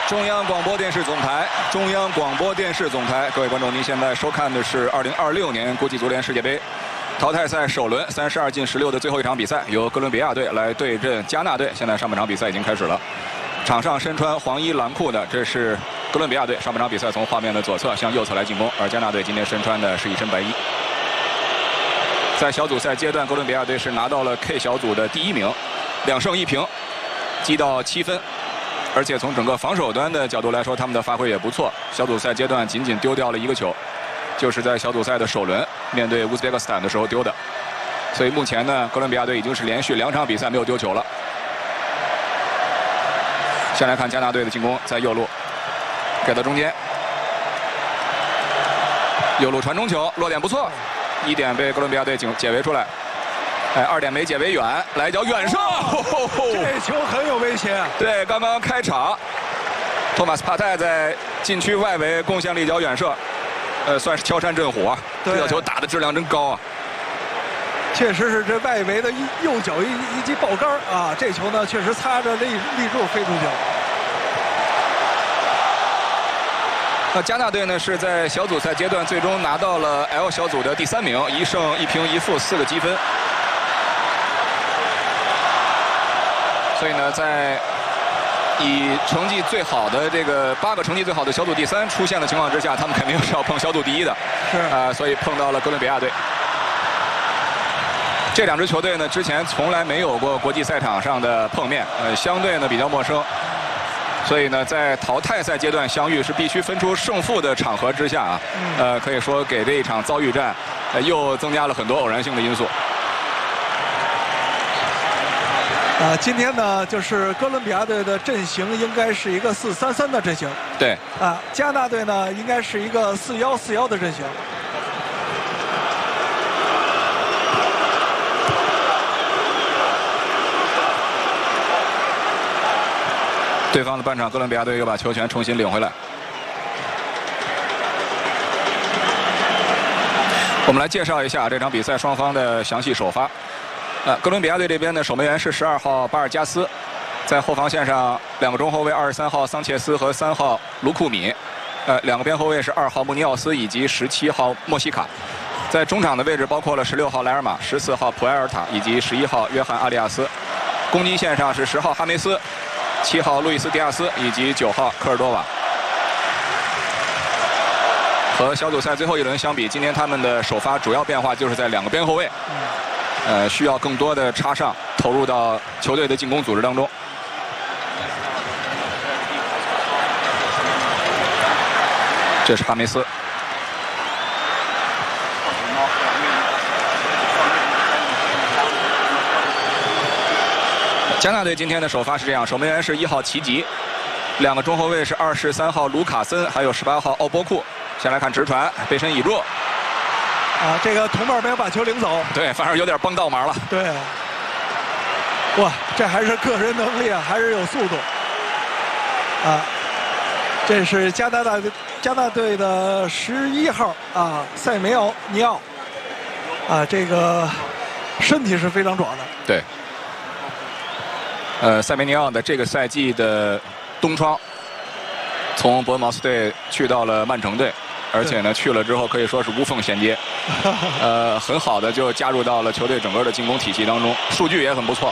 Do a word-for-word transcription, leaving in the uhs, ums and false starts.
中央广播电视总台，中央广播电视总台，各位观众，您现在收看的是二零二六年国际足联世界杯淘汰赛首轮三十二进十六的最后一场比赛，由哥伦比亚队来对阵加纳队。现在上半场比赛已经开始了，场上身穿黄衣蓝裤的，这是哥伦比亚队。上半场比赛从画面的左侧向右侧来进攻，而加纳队今天身穿的是一身白衣。在小组赛阶段，哥伦比亚队是拿到了 K 小组的第一名，两胜一平，积到七分。而且从整个防守端的角度来说，他们的发挥也不错。小组赛阶段仅仅丢掉了一个球，就是在小组赛的首轮面对乌兹别克斯坦的时候丢的。所以目前呢，哥伦比亚队已经是连续两场比赛没有丢球了。先来看加纳队的进攻，在右路给到中间，右路传中球，落点不错，一点被哥伦比亚队解围出来。哎，二点没解围远，来一脚远射， 这球很有危险。 对，刚刚开场，托马斯帕泰在禁区外围贡献了一脚远射，呃，算是敲山震虎啊！这脚球打的质量真高啊！ 确实是这外围的右脚一一记爆杆啊，这球呢确实擦着立立柱飞出去了。 那加纳队呢是在小组赛阶段最终拿到了 L 小组的第三名，一胜一平一负四个积分。所以呢，在以成绩最好的这个八个成绩最好的小组第三出现的情况之下，他们肯定是要碰小组第一的。 是啊、呃，所以碰到了哥伦比亚队。这两支球队呢，之前从来没有过国际赛场上的碰面，呃，相对呢比较陌生。所以呢，在淘汰赛阶段相遇是必须分出胜负的场合之下啊，呃，可以说给这一场遭遇战，呃，又增加了很多偶然性的因素。 啊，今天呢，就是哥伦比亚队的阵型应该是一个四三三的阵型。 对。 啊，加纳队呢应该是一个四幺四幺的阵型。 对方的半场，哥伦比亚队又把球权重新领回来。我们来介绍一下这场比赛双方的详细首发。呃，哥伦比亚队这边的守门员是十二号巴尔加斯，在后防线上两个中后卫二十三号桑切斯和三号卢库米，呃，两个边后卫是二号穆尼奥斯以及十七号莫西卡，在中场的位置包括了十六号莱尔马、十四号普埃尔塔以及十一号约翰阿里亚斯，攻击线上是十号哈梅斯、七号路易斯迪亚斯以及九号科尔多瓦。和小组赛最后一轮相比，今天他们的首发主要变化就是在两个边后卫。呃，需要更多的插上，投入到球队的进攻组织当中。这是哈梅斯。加纳队今天的首发是这样：守门员是一号奇吉，两个中后卫是二十三号卢卡森，还有十八号奥波库。先来看直传，背身倚住。 啊，这个同伴没有把球领走， 对，反正有点帮倒忙了。 对，哇，这还是个人能力啊，还是有速度。啊，这是加拿大加拿大队的十一号啊，塞梅奥尼奥。啊，这个身体是非常壮的。 对。呃，塞梅尼奥的这个赛季的冬窗，从伯恩茅斯队去到了曼城队。而且呢，去了之后可以说是无缝衔接，呃，很好的就加入到了球队整个的进攻体系当中，数据也很不错。